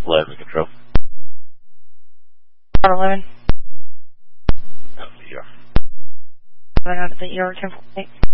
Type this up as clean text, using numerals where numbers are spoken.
11 control. 11. Oh, you are. I got the ER 1048.